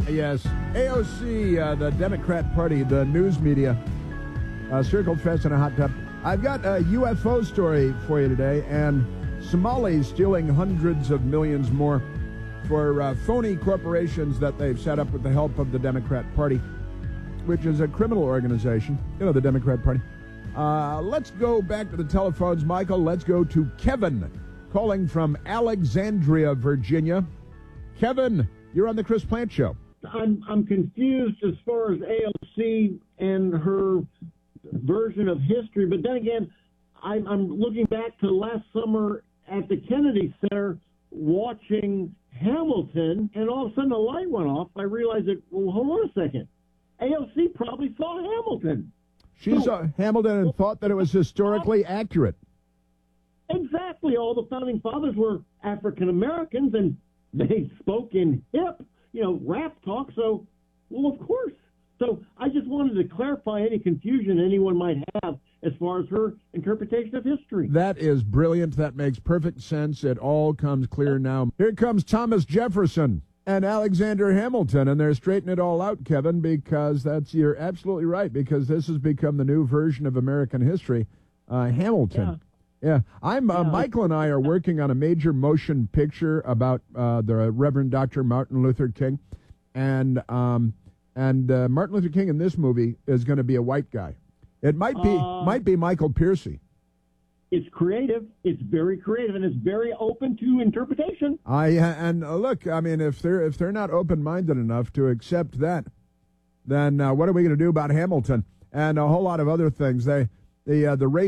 Yes, AOC, the Democrat Party, the news media, circled fast in a hot tub. I've got a UFO story for you today, and Somalis stealing hundreds of millions more for phony corporations that they've set up with the help of the Democrat Party, which is a criminal organization, the Democrat Party. Let's go back to the telephones, Michael. Let's go to Kevin, calling from Alexandria, Virginia. Kevin, you're on the Chris Plante Show. I'm confused as far as AOC and her version of history, but then again, I'm looking back to last summer at the Kennedy Center watching Hamilton, and all of a sudden the light went off. I realized that, well, hold on a second. AOC probably saw Hamilton. She saw Hamilton and thought that it was historically accurate. Exactly. All the founding fathers were African Americans, and they spoke in hip, rap talk. So, well, of course. So I just wanted to clarify any confusion anyone might have as far as her interpretation of history. That is brilliant. That makes perfect sense. It all comes clear now. Here comes Thomas Jefferson and Alexander Hamilton, and they're straightening it all out, Kevin, because you're absolutely right, because this has become the new version of American history. Hamilton. Yeah. Michael and I are working on a major motion picture about the Reverend Dr. Martin Luther King, and Martin Luther King in this movie is going to be a white guy. It might be Michael Piercy. It's creative. It's very creative, and it's very open to interpretation. Look, I mean, if they're not open-minded enough to accept that, then what are we going to do about Hamilton and a whole lot of other things? The